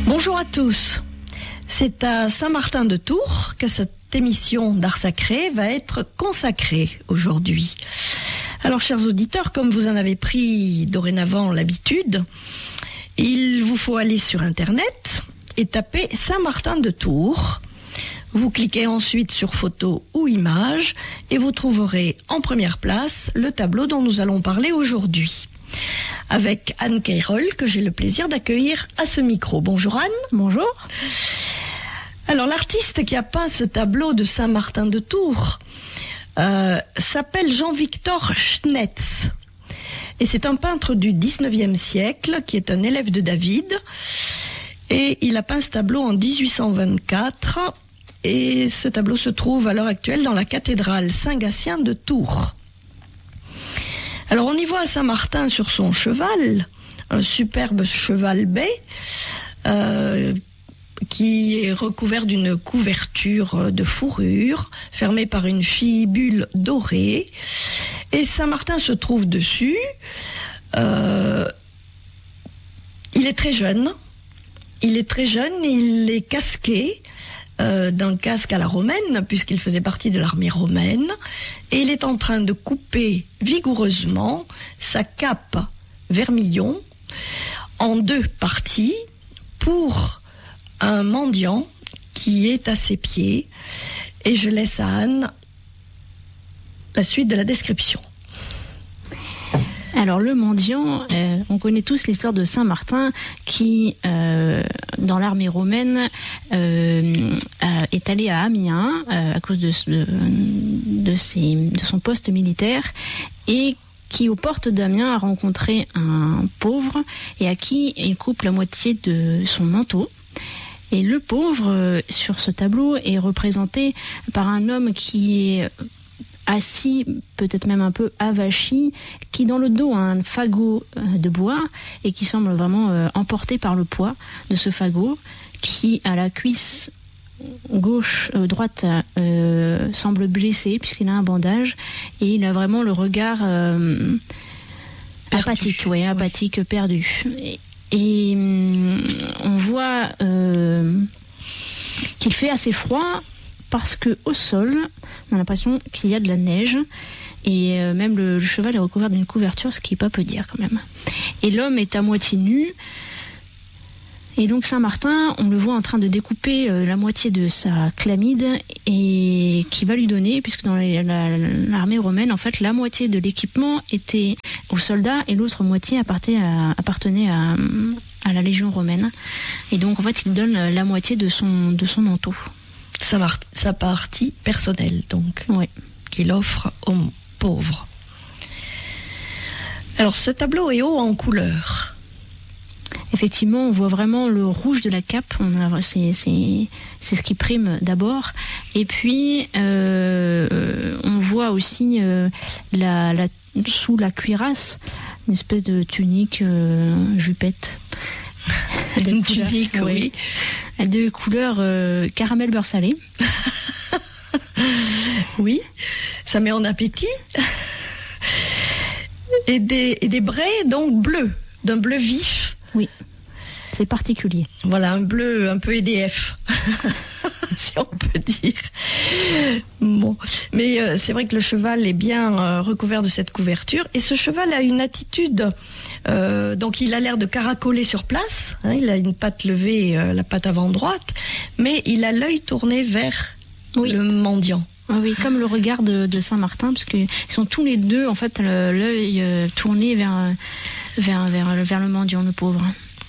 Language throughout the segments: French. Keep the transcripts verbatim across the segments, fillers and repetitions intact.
Bonjour à tous. C'est à Saint-Martin-de-Tours que cette émission d'Art Sacré va être consacrée aujourd'hui. Alors, chers auditeurs, comme vous en avez pris dorénavant l'habitude, il vous faut aller sur Internet et taper Saint-Martin-de-Tours. Vous cliquez ensuite sur photo ou image et vous trouverez en première place le tableau dont nous allons parler aujourd'hui. Avec Anne Cayrol, que j'ai le plaisir d'accueillir à ce micro. Bonjour Anne. Bonjour. Alors l'artiste qui a peint ce tableau de Saint-Martin-de-Tours euh, s'appelle Jean-Victor Schnetz. Et c'est un peintre du dix-neuvième siècle qui est un élève de David. Et il a peint ce tableau en dix-huit cent vingt-quatre. Et ce tableau se trouve à l'heure actuelle dans la cathédrale Saint-Gatien de Tours. Alors on y voit Saint-Martin sur son cheval, un superbe cheval bai, euh, qui est recouvert d'une couverture de fourrure, fermée par une fibule dorée. Et Saint-Martin se trouve dessus. Euh, il est très jeune. Il est très jeune, il est casqué. Euh, d'un casque à la romaine, puisqu'il faisait partie de l'armée romaine, et il est en train de couper vigoureusement sa cape vermillon en deux parties pour un mendiant qui est à ses pieds. Et je laisse à Anne la suite de la description. Alors le mendiant, euh, on connaît tous l'histoire de Saint-Martin qui, euh, dans l'armée romaine, euh, euh, est allé à Amiens euh, à cause de, de, de, ses, de son poste militaire et qui, aux portes d'Amiens, a rencontré un pauvre et à qui il coupe la moitié de son manteau. Et le pauvre, euh, sur ce tableau, est représenté par un homme qui est assis, peut-être même un peu avachi, qui dans le dos a un fagot de bois et qui semble vraiment euh, emporté par le poids de ce fagot, qui à la cuisse gauche, euh, droite, euh, semble blessé puisqu'il a un bandage et il a vraiment le regard euh, apathique, ouais, apathique, oui. perdu. Et, et on voit euh, qu'il fait assez froid parce que au sol, on a l'impression qu'il y a de la neige et euh, même le, le cheval est recouvert d'une couverture, ce qui n'est pas peu dire quand même. Et l'homme est à moitié nu. Et donc Saint-Martin, on le voit en train de découper euh, la moitié de sa chlamyde et qui va lui donner, puisque dans la, la, l'armée romaine, en fait, la moitié de l'équipement était aux soldats et l'autre moitié appartenait à, appartenait à, à la légion romaine. Et donc en fait, il donne la moitié de son, de son manteau. Sa, mar- sa partie personnelle, donc, oui. qu'il offre aux pauvres. Alors, ce tableau est haut en couleur. Effectivement, on voit vraiment le rouge de la cape. On a, c'est, c'est, c'est ce qui prime d'abord. Et puis, euh, on voit aussi euh, la, la, sous la cuirasse une espèce de tunique euh, jupette. Une tunique, oui. oui. De couleur euh, caramel beurre salé. Oui, ça met en appétit. Et des, et des braies, donc bleus, d'un bleu vif. Oui, c'est particulier. Voilà, un bleu un peu E D F, si on peut dire. Bon, mais euh, c'est vrai que le cheval est bien euh, recouvert de cette couverture. Et ce cheval a une attitude... Euh, donc il a l'air de caracoler sur place, hein, il a une patte levée, euh, la patte avant droite, mais il a l'œil tourné vers oui. le mendiant. Oui, comme le regard de, de Saint-Martin, parce qu'ils sont tous les deux, en fait, le, l'œil euh, tourné vers, vers, vers, vers le mendiant, le pauvre.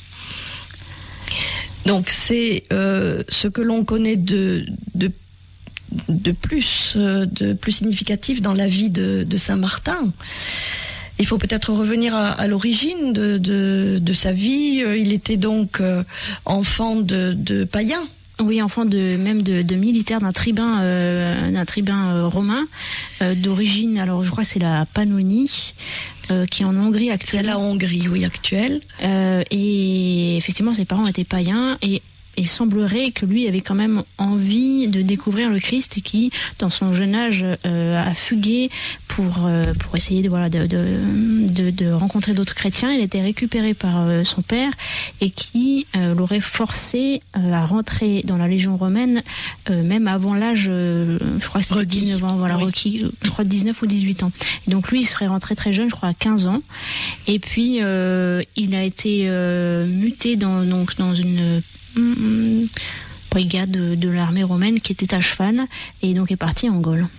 Donc c'est euh, ce que l'on connaît de, de, de, plus, euh, de plus significatif dans la vie de, de Saint-Martin. Il faut peut-être revenir à, à l'origine de, de, de sa vie. Il était donc euh, enfant de, de païens. Oui, enfant de même de, de militaire d'un tribun, euh, d'un tribun euh, romain euh, d'origine. Alors, je crois que c'est la Pannonie, euh, qui est en Hongrie actuelle. C'est la Hongrie, oui, actuelle. Euh, et effectivement, ses parents étaient païens et il semblerait que lui avait quand même envie de découvrir le Christ et qui, dans son jeune âge, euh, a fugué pour euh, pour essayer de voilà de de, de, de rencontrer d'autres chrétiens. Il a été récupéré par euh, son père et qui euh, l'aurait forcé euh, à rentrer dans la Légion romaine, euh, même avant l'âge, euh, je crois que c'était requis. dix-neuf ans, voilà, Oui. requis, je crois dix-neuf ou dix-huit ans. Et donc lui, il serait rentré très jeune, je crois à quinze ans. Et puis euh, il a été euh, muté dans donc dans une euh, brigade de, de l'armée romaine qui était à cheval et donc est parti en Gaule.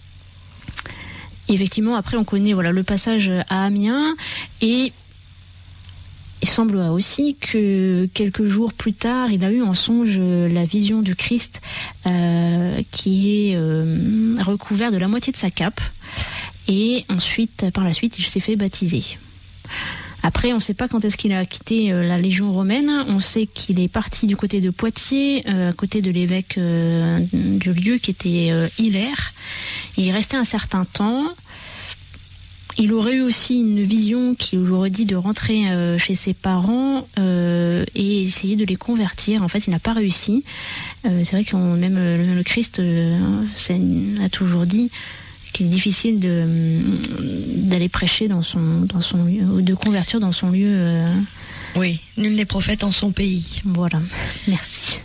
Et effectivement, après on connaît voilà le passage à Amiens et il semble aussi que quelques jours plus tard, il a eu en songe la vision du Christ euh, qui est euh, recouvert de la moitié de sa cape. Et ensuite, par la suite, il s'est fait baptiser. Après, on ne sait pas quand est-ce qu'il a quitté euh, la Légion romaine. On sait qu'il est parti du côté de Poitiers, euh, à côté de l'évêque euh, du lieu qui était euh, Hilaire. Il est resté un certain temps. Il aurait eu aussi une vision qui lui aurait dit de rentrer euh, chez ses parents euh, et essayer de les convertir. En fait, il n'a pas réussi. Euh, c'est vrai que même euh, le Christ euh, a toujours dit qu'il est difficile de d'aller prêcher dans son dans son lieu, de convertir dans son lieu. Euh, Oui, nul n'est prophète en son pays. Voilà, merci.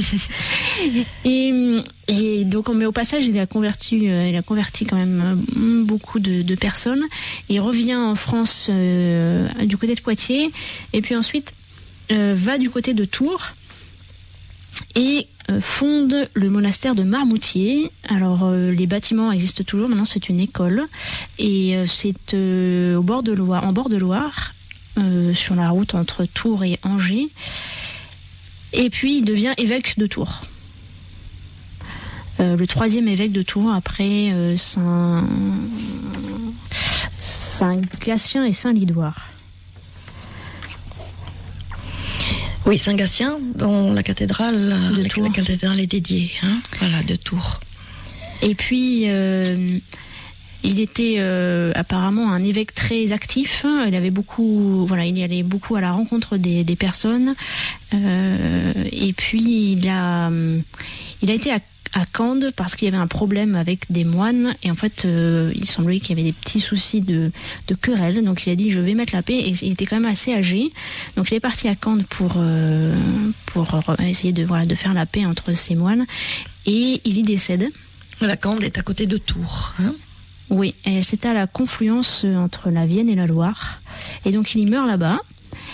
et, et donc, mais au passage, il a converti, euh, il a converti quand même euh, beaucoup de, de personnes. Il revient en France euh, du côté de Poitiers, et puis ensuite euh, va du côté de Tours et euh, fonde le monastère de Marmoutier. Alors, euh, les bâtiments existent toujours. Maintenant, c'est une école, et euh, c'est euh, au bord de Loire, en bord de Loire. Euh, sur la route entre Tours et Angers, et puis il devient évêque de Tours, euh, le troisième évêque de Tours après euh, Saint Saint Gatien et Saint Lidoire. Oui, Saint Gatien, dont la cathédrale, De la, Tours. la cathédrale est dédiée, hein, voilà, de Tours. Et puis euh, il était euh, apparemment un évêque très actif. Il avait beaucoup, voilà, il y allait beaucoup à la rencontre des, des personnes. Euh, et puis il a, il a été à, à Cande parce qu'il y avait un problème avec des moines. Et en fait, euh, il semblait qu'il y avait des petits soucis de, de querelle. Donc il a dit, je vais mettre la paix. Et il était quand même assez âgé. Donc il est parti à Cande pour euh, pour essayer de voilà de faire la paix entre ces moines. Et il y décède. La Cande est à côté de Tours, hein. Oui, et c'est à la confluence entre la Vienne et la Loire. Et donc il y meurt là-bas.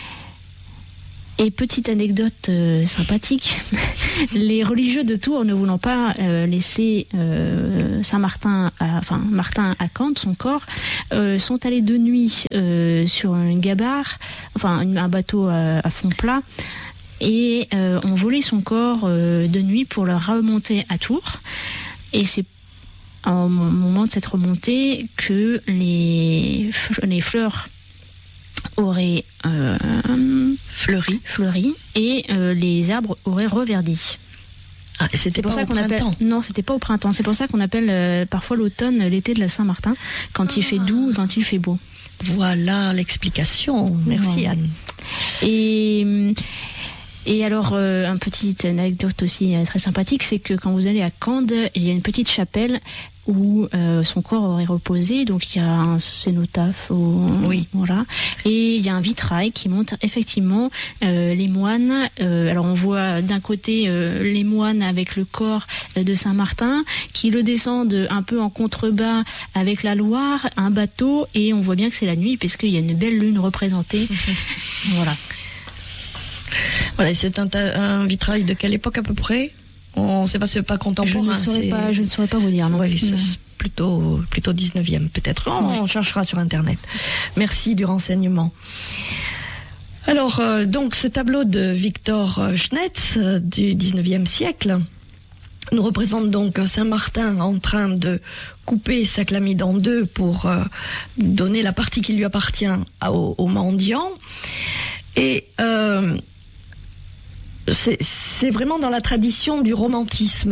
Et petite anecdote euh, sympathique, les religieux de Tours ne voulant pas euh, laisser euh, Saint-Martin, à, enfin Martin à Cande, son corps, euh, sont allés de nuit euh, sur une gabarre, enfin un bateau à, à fond plat, et euh, ont volé son corps euh, de nuit pour le remonter à Tours. Et c'est au moment de cette remontée que les, les fleurs auraient euh, Fleuri. fleuri et euh, les arbres auraient reverdi. Ah, et c'était C'est pour pas ça au qu'on appelle. printemps. Non, c'était pas au printemps. C'est pour ça qu'on appelle euh, parfois l'automne l'été de la Saint-Martin, quand il fait doux et quand il fait beau. Voilà l'explication. Merci Voilà. Anne. Et Et alors, euh, une petite anecdote aussi euh, très sympathique, c'est que quand vous allez à Cande, il y a une petite chapelle où euh, son corps aurait reposé. Donc il y a un cénotaphe, ou, Oui. voilà, et il y a un vitrail qui montre effectivement euh, les moines. Euh, alors on voit d'un côté euh, les moines avec le corps euh, de Saint-Martin qui le descendent un peu en contrebas avec la Loire, un bateau, et on voit bien que c'est la nuit puisqu'il y a une belle lune représentée. Voilà. Voilà, c'est un, ta- un vitrail de quelle époque à peu près? On ne sait pas, c'est pas Je contemporain. ne saurais c'est- pas, je ne saurais pas vous dire. Non. Ouais, c'est Non. plutôt, plutôt dix-neuvième peut-être. On, Ouais. on cherchera sur Internet. Merci du renseignement. Alors, euh, donc, ce tableau de Victor euh, Schnetz euh, du dix-neuvième siècle nous représente donc Saint-Martin en train de couper sa chlamyde en deux pour euh, donner la partie qui lui appartient à- au, au mendiant. Et euh, c'est c'est vraiment dans la tradition du romantisme.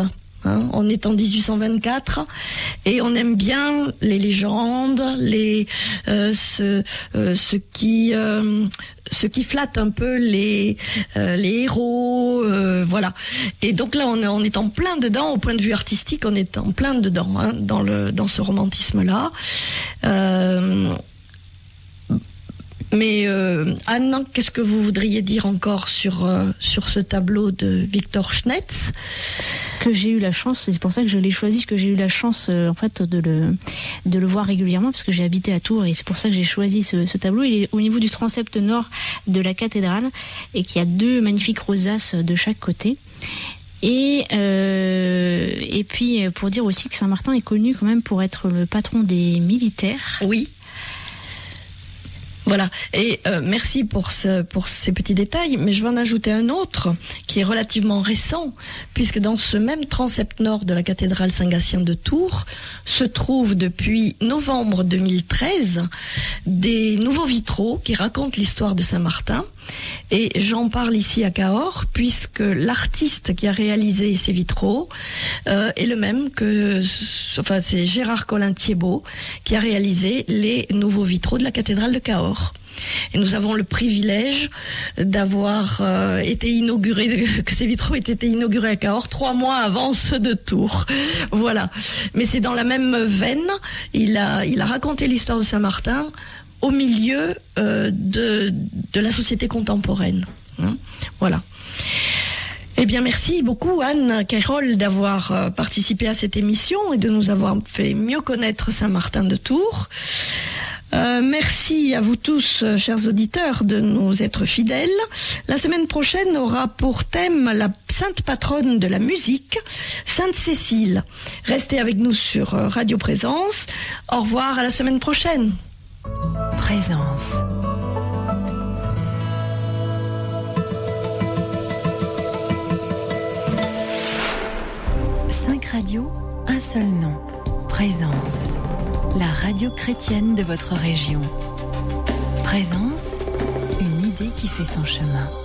Hein, on est en dix-huit cent vingt-quatre et on aime bien les légendes, les euh, ce, euh, ce qui euh, ce qui flatte un peu les euh, les héros, euh, voilà. Et donc là, on est on est en plein dedans au point de vue artistique, on est en plein dedans hein, dans le dans ce romantisme-là. Euh, Mais euh, Anne, qu'est-ce que vous voudriez dire encore sur euh, sur ce tableau de Victor Schnetz? Que j'ai eu la chance, c'est pour ça que je l'ai choisi, que j'ai eu la chance euh, en fait de le de le voir régulièrement parce que j'ai habité à Tours et c'est pour ça que j'ai choisi ce, ce tableau. Il est au niveau du transept nord de la cathédrale et qu'il y a deux magnifiques rosaces de chaque côté. Et euh, et puis pour dire aussi que Saint-Martin est connu quand même pour être le patron des militaires. Oui. Voilà, et euh, merci pour ce pour ces petits détails, mais je vais en ajouter un autre qui est relativement récent, puisque dans ce même transept nord de la cathédrale Saint-Gatien de Tours se trouvent depuis novembre deux mille treize des nouveaux vitraux qui racontent l'histoire de Saint-Martin. Et j'en parle ici à Cahors, puisque l'artiste qui a réalisé ces vitraux euh, est le même que, enfin c'est Gérard Collin-Thiebaud qui a réalisé les nouveaux vitraux de la cathédrale de Cahors. Et nous avons le privilège d'avoir euh, été inaugurés, que ces vitraux aient été inaugurés à Cahors trois mois avant ceux de Tours. Voilà. Mais c'est dans la même veine. Il a, il a raconté l'histoire de Saint-Martin au milieu euh, de, de la société contemporaine. Hein, voilà. Eh bien, merci beaucoup Anne Cayrol d'avoir euh, participé à cette émission et de nous avoir fait mieux connaître Saint-Martin de Tours. Euh, merci à vous tous, euh, chers auditeurs, de nous être fidèles. La semaine prochaine aura pour thème la sainte patronne de la musique, Sainte Cécile. Restez avec nous sur euh, Radio Présence. Au revoir, à la semaine prochaine. Présence. Cinq radios, un seul nom. Présence. La radio chrétienne de votre région. Présence, une idée qui fait son chemin.